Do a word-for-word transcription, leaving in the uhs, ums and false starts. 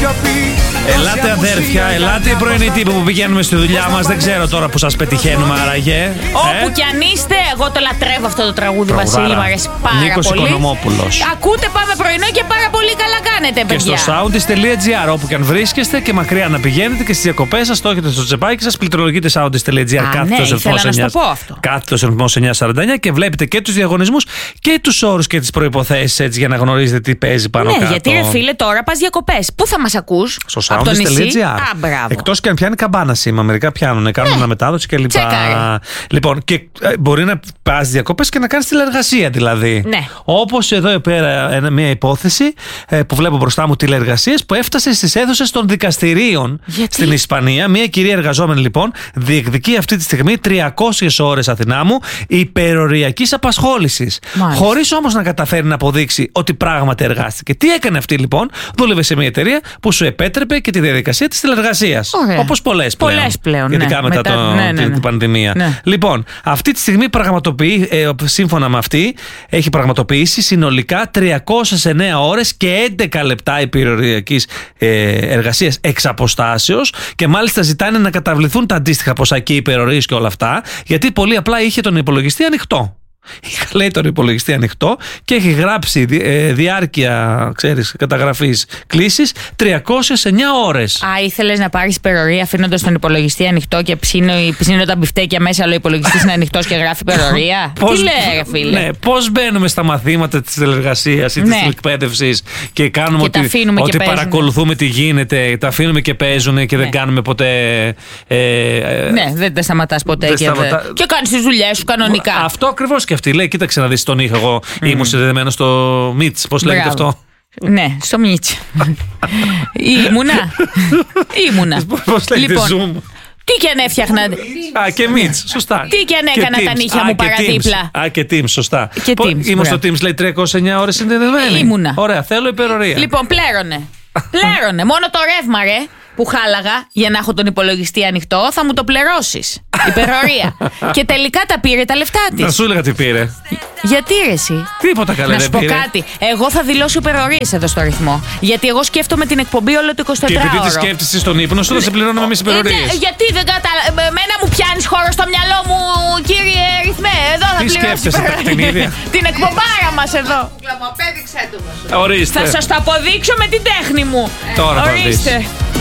Ελάτε αδέρφια, ελάτε οι πρωινοί τύποι που πηγαίνουμε στη δουλειά μας. Δεν ξέρω τώρα που σας πετυχαίνουμε άραγε. Όπου κι αν είστε, εγώ το λατρεύω αυτό το τραγούδι, Βασίλη, μου αρέσει πάρα Νίκος πολύ. Οικονομόπουλος. Ακούτε Πάμε Πρωινό και πάρα πολύ καλά κάνετε, παιδιά. Και στο soundis.gr, όπου κι αν βρίσκεστε και μακριά να πηγαίνετε και στις διακοπές σας, το έχετε στο τσεπάκι σας, πληκτρολογείτε soundis.gr κάθετος ρυθμός εννιακόσια σαράντα εννιά και βλέπετε και τους διαγωνισμούς και τους όρους και τις προϋποθέσεις, έτσι, για να γνωρίζετε τι παίζει πάνω ναι, κάτω. Γιατί ρε φίλε, τώρα πας διακοπές. Πού θα μας ακούς? Στο soundis.gr. Εκτός και αν πιάνει καμπάνα σήμα. Μερικά πιάνουν, κάνουν ναι. αναμετάδοση κλπ. Λοιπόν, και ε, μπορεί να πας διακοπές και να κάνεις τηλεεργασία δηλαδή. Ναι. Όπως εδώ πέρα ένα, μια υπόθεση ε, που βλέπω μπροστά μου, τηλεεργασίες που έφτασε στις αίθουσες των δικαστηρίων. Γιατί? Στην Ισπανία. Μια κυρία εργαζόμενη λοιπόν διεκδικεί αυτή τη στιγμή τριακόσιες ώρες, Αθηνά μου, υπεροριακής απασχόλησης. Χωρίς όμως να καταφέρει να αποδείξει ότι πράγματι εργάστηκε. Τι έκανε αυτή λοιπόν? Δούλευε σε μια εταιρεία που σου επέτρεπε και τη διαδικασία της τηλεργασίας. Όπως πολλές πλέον. Πολλές πλέον. Ειδικά ναι. μετά, μετά το, ναι, ναι, ναι. την πανδημία. Ναι. Λοιπόν, αυτή τη στιγμή πραγματοποιεί, ε, σύμφωνα με αυτή, έχει πραγματοποιήσει συνολικά τριακόσιες εννέα ώρες και έντεκα λεπτά υπεροριακής ε, εργασίας εξ αποστάσεως και μάλιστα ζητάνε να καταβληθούν τα αντίστοιχα ποσά και υπερορίες και όλα αυτά, γιατί πολύ απλά είχε τον υπολογιστή ανοιχτό. Είχα, λέει, τον υπολογιστή ανοιχτό και έχει γράψει δι, ε, διάρκεια, ξέρεις, καταγραφής κλήσης τριακόσιες εννέα ώρες. Α, ήθελες να πάρεις υπερορία αφήνοντας τον υπολογιστή ανοιχτό και ψήνω, ψήνω τα μπιφτέκια μέσα, αλλά ο υπολογιστής είναι ανοιχτός και γράφει υπερορία. Τι λέει, φίλε? Ναι, πώς μπαίνουμε στα μαθήματα της τηλεργασίας ή της ναι. εκπαίδευσης και κάνουμε και ότι, ότι παρακολουθούμε τι γίνεται, τα αφήνουμε και παίζουν και ναι. δεν κάνουμε ποτέ. Ε, ε, ναι, δεν τα σταματάς ποτέ και, σταματά... δε... και κάνεις τις δουλειές σου κανονικά. Αυτό ακριβώς και αυτή λέει, κοίταξε να δεις, τον είχα εγώ. Mm. Ήμουν συνδεδεμένο στο Μίτς. Πώς λέγεται αυτό? Ναι, στο Μίτς. Ήμουνα. Ήμουνα. Πώς λέγεται, λοιπόν, Zoom? Τι και αν έφτιαχνα. Α, και Μίτς, σωστά. Τι και αν έκανα και τα νύχια Α, μου παραδίπλα. Α, και Teams, σωστά. Και Teams, είμαι στο Teams, λέει τριακόσιες εννέα ώρες συνδεδεμένη. Ήμουνα. Ωραία, θέλω υπερορία. Λοιπόν, πλέρωνε. Πλέρωνε. Μόνο το ρεύμα, ρε, που χάλαγα για να έχω τον υπολογιστή ανοιχτό, θα μου το πληρώσεις. Υπερορία. Και τελικά τα πήρε τα λεφτά της. Να σου έλεγα τι πήρε. Γιατί ρε εσύ? Τίποτα καλά να δεν πήρε. Να σου πω κάτι. Εγώ θα δηλώσω υπερορίες εδώ στο ρυθμό. Γιατί εγώ σκέφτομαι την εκπομπή όλο το εικοσιτετράωρο. Και επειδή τη σκέφτεσαι στον ύπνο σου, θα σε πληρώνουμε εμείς υπερορίες. Ε, γιατί δεν κατάλαβα. Εμένα μου πιάνεις χώρο στο μυαλό μου, κύριε ρυθμέ. Εδώ θα πληρώσω. Τι σκέφτεσαι την ίδια? Την εκπομπάρα μας εδώ. Απέδειξέ το μας. Ορίστε. Θα σας το αποδείξω με την τέχνη μου. Τώρα θα δεις.